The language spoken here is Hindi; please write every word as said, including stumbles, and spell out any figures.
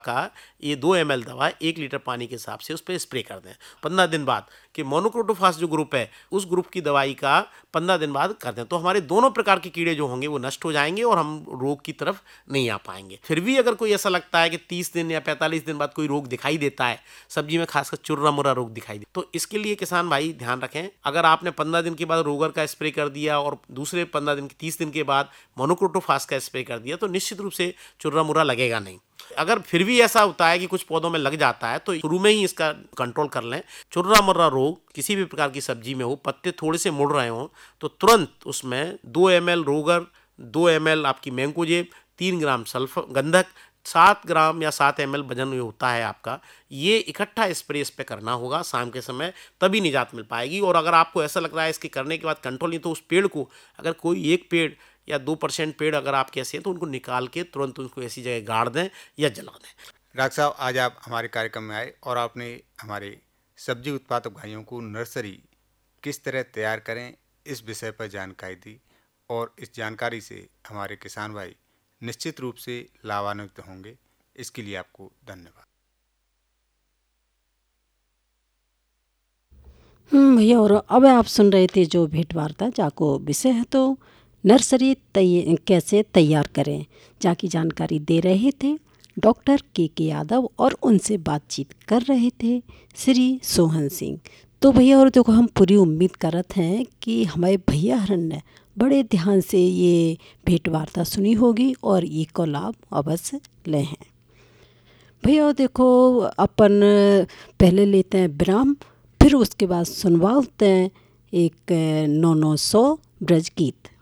का ये दो एम एल दवा एक लीटर पानी के हिसाब से उस पर स्प्रे कर दें पंद्रह दिन बाद, कि मोनोक्रोटोफास जो ग्रुप है उस ग्रुप की दवाई का पंद्रह दिन बाद कर दें, तो हमारे दोनों प्रकार के कीड़े जो होंगे वो नष्ट हो जाएंगे और हम रोग की तरफ नहीं आ पाएंगे। फिर भी अगर कोई ऐसा लगता है कि तीस दिन या पैंतालीस दिन बाद कोई रोग दिखाई देता है, सब्जी में खासकर चुर्रा मुर्रा रोग दिखाई दे, तो इसके लिए किसान भाई ध्यान रखें, अगर आपने पंद्रह दिन के बाद रोगर का स्प्रे कर दिया और दूसरे पंद्रह दिन तीस दिन के बाद मोनोक्रोटोफास का स्प्रे कर दिया तो निश्चित रूप से चुर्रा मुर्रा लगेगा नहीं। अगर फिर भी ऐसा होता है कि कुछ पौधों में लग जाता है तो शुरू में ही इसका कंट्रोल कर लें। चुर्रा मुर्रा रोग किसी भी प्रकार की सब्जी में हो, पत्ते थोड़े से मुड़ रहे हों तो तुरंत उसमें दो एम एल रोगर, दो एम एल आपकी मैंकोजेब, तीन ग्राम सल्फर गंधक, सात ग्राम या सात एम एल वजन होता है आपका, ये इकट्ठा स्प्रे इस पे करना होगा शाम के समय, तभी निजात मिल पाएगी। और अगर आपको ऐसा लग रहा है इसके करने के बाद कंट्रोल नहीं, तो उस पेड़ को, अगर कोई एक पेड़ या दो परसेंट पेड़ अगर आपके ऐसे हैं तो उनको निकाल के तुरंत उनको ऐसी जगह गाड़ दें या जला दें। डॉक्टर साहब, आज आप हमारे कार्यक्रम में आए और आपने हमारे सब्जी उत्पादक भाइयों को नर्सरी किस तरह तैयार करें इस विषय पर जानकारी दी, और इस जानकारी से हमारे किसान भाई निश्चित रूप से लाभान्वित होंगे। इसके लिए आपको धन्यवाद। हम्म भैया, और अब आप सुन रहे थे जो भेंट वार्ता जाको विषय है तो नर्सरी तय कैसे तैयार करें, जाकी जानकारी दे रहे थे डॉक्टर के के यादव और उनसे बातचीत कर रहे थे श्री सोहन सिंह। तो भैया, और देखो हम पूरी उम्मीद करत हैं कि हमारे भैया हरन ने बड़े ध्यान से ये भेंट वार्ता सुनी होगी और ये को लाभ अवश्य लें हैं। भैया और देखो, अपन पहले लेते हैं विराम, फिर उसके बाद सुनवाते हैं एक नौ नौ सौ ब्रज गीत।